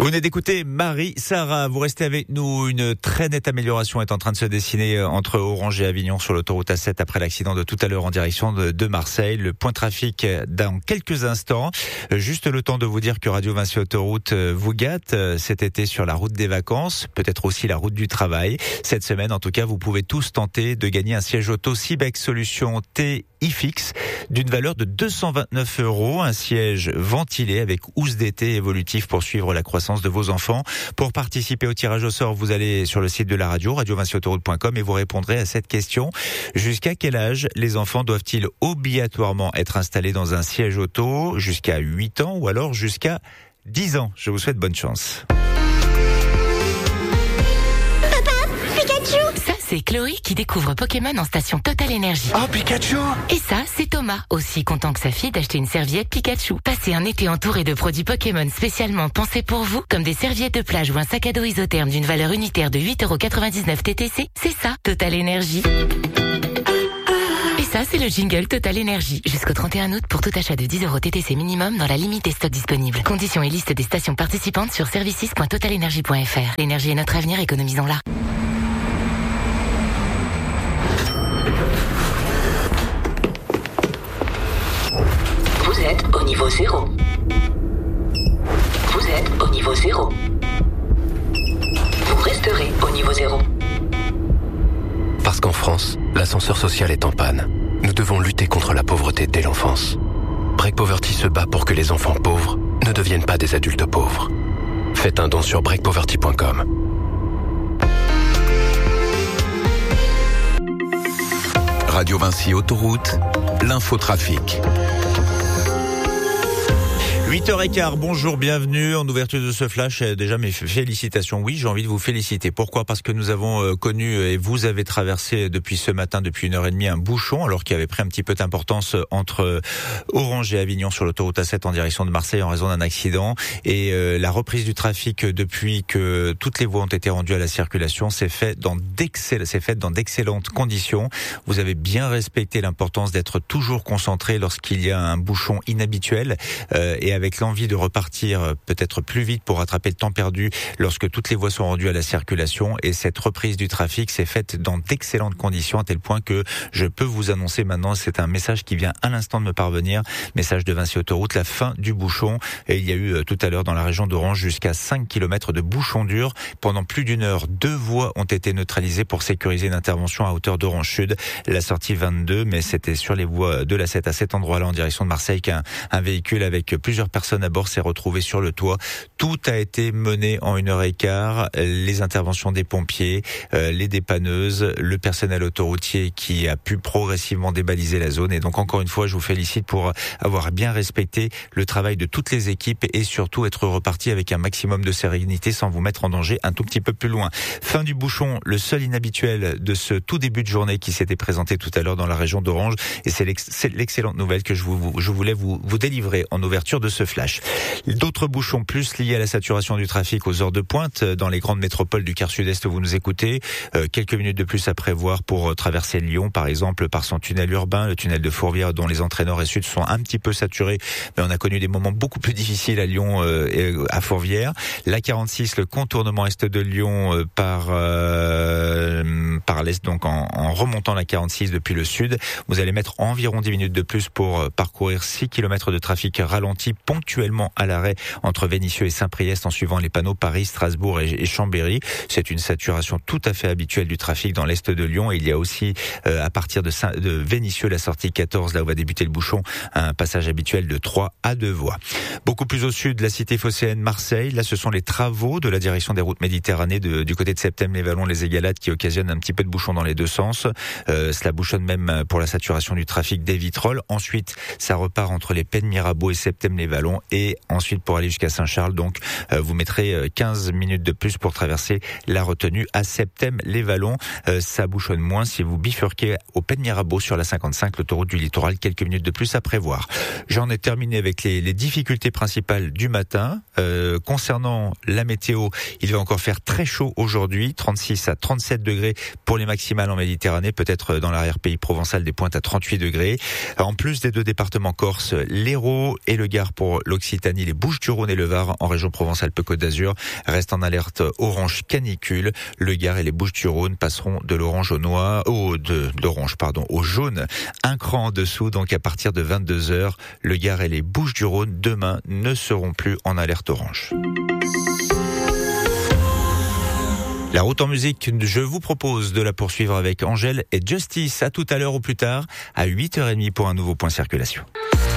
Vous venez d'écouter Marie-Sarah. Vous restez avec nous. Une très nette amélioration est en train de se dessiner entre Orange et Avignon sur l'autoroute A7 après l'accident de tout à l'heure en direction de Marseille. Le point trafic dans quelques instants. Juste le temps de vous dire que Radio Vinci Autoroute vous gâte cet été sur la route des vacances, peut-être aussi la route du travail. Cette semaine, en tout cas, vous pouvez tous tenter de gagner un siège auto Cibex Solutions T-iFix d'une valeur de 229 €. Un siège ventilé avec housse d'été évolutif pour suivre la croissance de vos enfants. Pour participer au tirage au sort, vous allez sur le site de la radio, radiovinciautoroute.com, et vous répondrez à cette question. Jusqu'à quel âge les enfants doivent-ils obligatoirement être installés dans un siège auto? Jusqu'à 8 ans ou alors jusqu'à 10 ans? Je vous souhaite bonne chance. C'est Chloé qui découvre Pokémon en station Total Energy. Oh, Pikachu! Et ça, c'est Thomas, aussi content que sa fille d'acheter une serviette Pikachu. Passez un été entouré de produits Pokémon spécialement pensés pour vous, comme des serviettes de plage ou un sac à dos isotherme d'une valeur unitaire de 8,99 € TTC. C'est ça, Total Energy. Et ça, c'est le jingle Total Energy. Jusqu'au 31 août pour tout achat de 10 € TTC minimum dans la limite des stocks disponibles. Conditions et liste des stations participantes sur services.totalenergy.fr. L'énergie est notre avenir, économisons-la. Vous êtes au niveau 0. Vous êtes au niveau 0. Vous resterez au niveau 0. Parce qu'en France, l'ascenseur social est en panne. Nous devons lutter contre la pauvreté dès l'enfance. Break Poverty se bat pour que les enfants pauvres ne deviennent pas des adultes pauvres. Faites un don sur breakpoverty.com. Radio Vinci Autoroute, l'infotrafic. 8h15, bonjour, bienvenue en ouverture de ce flash. Déjà mes félicitations, oui, j'ai envie de vous féliciter. Pourquoi ? Parce que nous avons connu et vous avez traversé depuis ce matin, depuis 1h30, un bouchon, alors qu'il avait pris un petit peu d'importance entre Orange et Avignon sur l'autoroute A7 en direction de Marseille en raison d'un accident. Et la reprise du trafic depuis que toutes les voies ont été rendues à la circulation s'est faite dans d'excellentes conditions. Vous avez bien respecté l'importance d'être toujours concentré lorsqu'il y a un bouchon inhabituel et avec l'envie de repartir peut-être plus vite pour rattraper le temps perdu lorsque toutes les voies sont rendues à la circulation. Et cette reprise du trafic s'est faite dans d'excellentes conditions, à tel point que je peux vous annoncer maintenant, c'est un message qui vient à l'instant de me parvenir, message de Vinci Autoroute, la fin du bouchon. Et il y a eu tout à l'heure dans la région d'Orange jusqu'à 5 km de bouchon dur. Pendant plus d'une heure, 2 voies ont été neutralisées pour sécuriser une intervention à hauteur d'Orange Sud, la sortie 22, mais c'était sur les voies de la 7 à cet endroit-là en direction de Marseille qu'un véhicule avec plusieurs personnes à bord s'est retrouvé sur le toit. Tout a été mené en 1h15. Les interventions des pompiers, les dépanneuses, le personnel autoroutier qui a pu progressivement débaliser la zone. Et donc encore une fois, je vous félicite pour avoir bien respecté le travail de toutes les équipes et surtout être reparti avec un maximum de sérénité sans vous mettre en danger un tout petit peu plus loin. Fin du bouchon, le seul inhabituel de ce tout début de journée qui s'était présenté tout à l'heure dans la région d'Orange. Et c'est l'excellente nouvelle que je voulais vous délivrer en ouverture de ce flash. D'autres bouchons plus liés à la saturation du trafic aux heures de pointe dans les grandes métropoles du quart sud-est où vous nous écoutez. Quelques minutes de plus à prévoir pour traverser Lyon, par exemple, par son tunnel urbain, le tunnel de Fourvière, dont les entrées nord et sud sont un petit peu saturées. Mais on a connu des moments beaucoup plus difficiles à Lyon et à Fourvière. La 46, le contournement est de Lyon par l'est, donc en remontant la 46 depuis le sud. Vous allez mettre environ 10 minutes de plus pour parcourir 6 km de trafic ralenti, ponctuellement à l'arrêt entre Vénissieux et Saint-Priest en suivant les panneaux Paris, Strasbourg et Chambéry. C'est une saturation tout à fait habituelle du trafic dans l'est de Lyon. Et il y a aussi à partir de Vénissieux, la sortie 14, là où va débuter le bouchon, un passage habituel de 3 à 2 voies. Beaucoup plus au sud, la cité phocéenne Marseille. Là, ce sont les travaux de la direction des routes Méditerranée du côté de Septem-les-Vallons, les Égalades qui occasionnent un petit peu de bouchon dans les deux sens. Cela bouchonne même pour la saturation du trafic des Vitrolles. Ensuite, ça repart entre les Pennes Mirabeau et Septem-les-Vallons. Et ensuite, pour aller jusqu'à Saint-Charles, donc, vous mettrez 15 minutes de plus pour traverser la retenue à Septem-les-Vallons. Ça bouchonne moins si vous bifurquez au Pennes Mirabeau sur la 55, l'autoroute du littoral. Quelques minutes de plus à prévoir. J'en ai terminé avec les difficultés principales du matin. Concernant la météo, il va encore faire très chaud aujourd'hui, 36 à 37 degrés pour les maximales en Méditerranée, peut-être dans l'arrière-pays provençal des pointes à 38 degrés. En plus des deux départements corses, l'Hérault et le Gard pour pour l'Occitanie, les Bouches-du-Rhône et le Var. En région Provence-Alpes-Côte d'Azur restent en alerte orange canicule. Le Gard et les Bouches-du-Rhône passeront de l'orange au jaune. Un cran en dessous, donc à partir de 22h. Le Gard et les Bouches-du-Rhône demain ne seront plus en alerte orange. La route en musique, je vous propose de la poursuivre avec Angèle et Justice. À tout à l'heure ou plus tard, à 8h30 pour un nouveau point circulation.